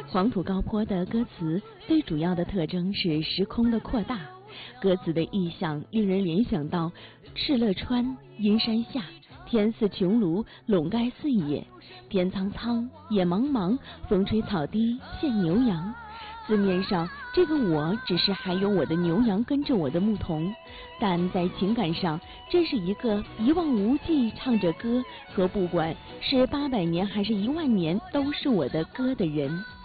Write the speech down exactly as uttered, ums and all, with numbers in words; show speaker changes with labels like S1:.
S1: 黄土高坡的歌词最主要的特征是时空的扩大，歌词的意象令人联想到敕勒川、阴山下，天似穹庐，笼盖四野，天苍苍，野茫茫，风吹草低见牛羊。字面上，这个我只是还有我的牛羊跟着我的牧童，但在情感上，这是一个一望无际唱着歌和不管是八百年还是一万年都是我的歌的人。